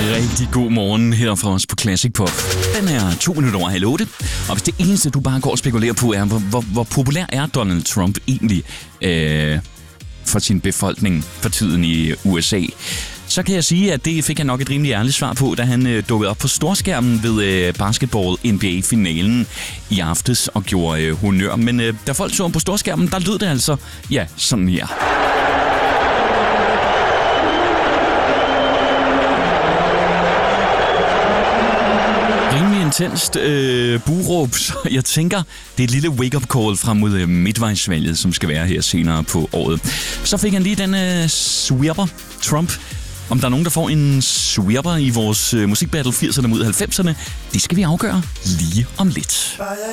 Rigtig god morgen her fra os på Classic Pop. Den er 7:02. Og hvis det eneste, du bare går og spekulerer på, er, hvor populær er Donald Trump egentlig for sin befolkning for tiden i USA, så kan jeg sige, at det fik jeg nok et rimelig ærligt svar på, da han dukkede op på storskærmen ved basketball-NBA-finalen i aftes og gjorde honør. Men da folk så ham på storskærmen, der lød det altså, ja, sådan her. Rimelig intenst buråb, så jeg tænker, det er et lille wake-up call frem mod midtvejsvalget, som skal være her senere på året. Så fik han lige den sweeper, Trump. Om der er nogen, der får en sweeper i vores musikbattle 80'erne mod 90'erne, det skal vi afgøre lige om lidt.